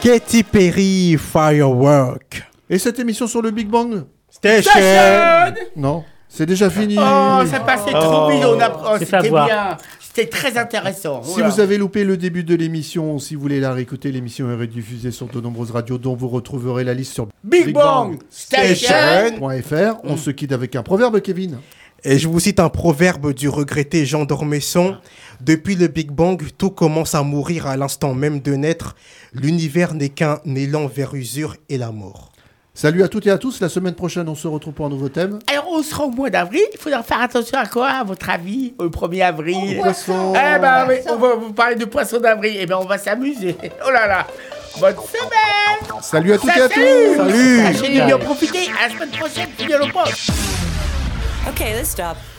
Katy Perry, Firework. Et cette émission sur le Big Bang Station. Non, c'est déjà fini. Oh, ça passait trop vite. C'était voir. bien. C'était très intéressant. Si vous avez loupé le début de l'émission, si vous voulez la réécouter, l'émission est rediffusée sur de nombreuses radios dont vous retrouverez la liste sur Big Bang Station. .fr. On se quitte avec un proverbe, Kevin. Et je vous cite un proverbe du regretté Jean d'Ormesson. Depuis le Big Bang, tout commence à mourir à l'instant même de naître. L'univers n'est qu'un élan vers usure et la mort. Salut à toutes et à tous. La semaine prochaine, on se retrouve pour un nouveau thème. Alors, on sera au mois d'avril. Il faudra faire attention à quoi, à votre avis, au 1er avril? Poisson. Eh ben, oui, on va vous parler de poisson d'avril. Eh ben, on va s'amuser. Oh là là. Bonne semaine. Salut à toutes et à tous. Salut. J'ai bien profité. À la semaine prochaine. Fidèle au poste. Okay, let's stop.